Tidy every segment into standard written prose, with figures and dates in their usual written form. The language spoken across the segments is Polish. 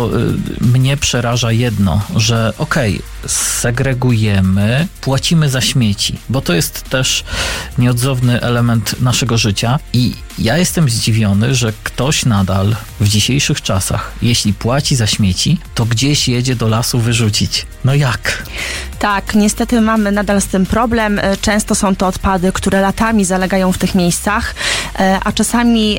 to mnie przeraża jedno, że segregujemy, płacimy za śmieci, bo to jest też nieodzowny element naszego życia i ja jestem zdziwiony, że ktoś nadal w dzisiejszych czasach, jeśli płaci za śmieci, to gdzieś jedzie do lasu wyrzucić. No jak? Tak, niestety mamy nadal z tym problem. Często są to odpady, które latami zalegają w tych miejscach, a czasami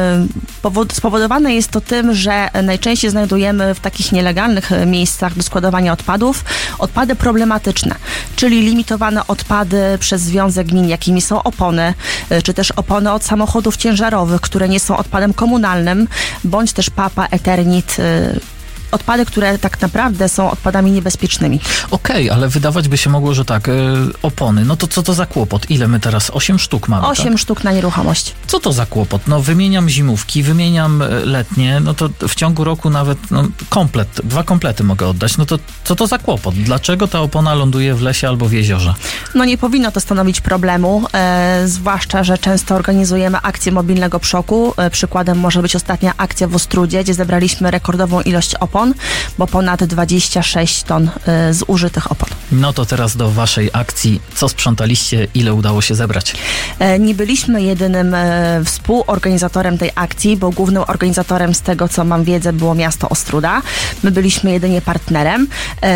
spowodowane jest to tym, że najczęściej znajdujemy w takich nielegalnych miejscach do składowania odpadów odpady problematyczne, czyli limitowane odpady przez Związek Gmin, jakimi są opony, czy też opony od samochodów ciężarowych, które nie są odpadem komunalnym, bądź też papa, eternit, odpady, które tak naprawdę są odpadami niebezpiecznymi. Okej, ale wydawać by się mogło, że tak, opony, no to co to za kłopot? Ile my teraz? 8 sztuk mamy, 8 sztuk na nieruchomość. Co to za kłopot? No wymieniam zimówki, wymieniam letnie, no to w ciągu roku nawet komplet, 2 komplety mogę oddać. No to co to za kłopot? Dlaczego ta opona ląduje w lesie albo w jeziorze? No nie powinno to stanowić problemu, zwłaszcza, że często organizujemy akcję mobilnego przoku. Przykładem może być ostatnia akcja w Ostródzie, gdzie zebraliśmy rekordową ilość opon, bo ponad 26 ton zużytych opon. No to teraz do waszej akcji. Co sprzątaliście? Ile udało się zebrać? Nie byliśmy jedynym współorganizatorem tej akcji, bo głównym organizatorem, z tego co mam wiedzę, było miasto Ostróda. My byliśmy jedynie partnerem.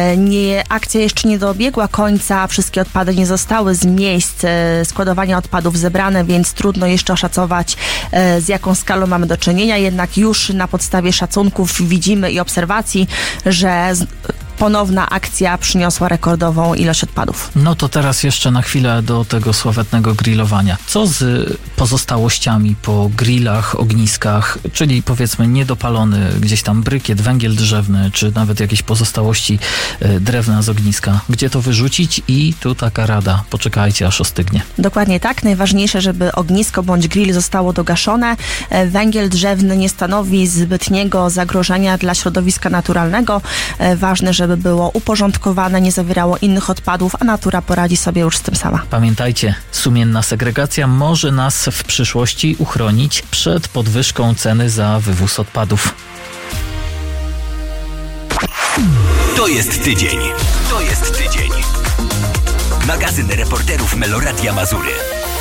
Akcja jeszcze nie dobiegła końca, wszystkie odpady nie zostały z miejsc składowania odpadów zebrane, więc trudno jeszcze oszacować, z jaką skalą mamy do czynienia, jednak już na podstawie szacunków widzimy i obserwacji, że ponowna akcja przyniosła rekordową ilość odpadów. No to teraz jeszcze na chwilę do tego sławetnego grillowania. Co z pozostałościami po grillach, ogniskach, czyli powiedzmy niedopalony gdzieś tam brykiet, węgiel drzewny, czy nawet jakieś pozostałości drewna z ogniska? Gdzie to wyrzucić? I tu taka rada, poczekajcie aż ostygnie. Dokładnie tak. Najważniejsze, żeby ognisko bądź grill zostało dogaszone. Węgiel drzewny nie stanowi zbytniego zagrożenia dla środowiska naturalnego. Ważne, żeby było uporządkowane, nie zawierało innych odpadów, a natura poradzi sobie już z tym sama. Pamiętajcie, sumienna segregacja może nas w przyszłości uchronić przed podwyżką ceny za wywóz odpadów. To jest tydzień. To jest tydzień. Magazyn reporterów Meloradia Mazury.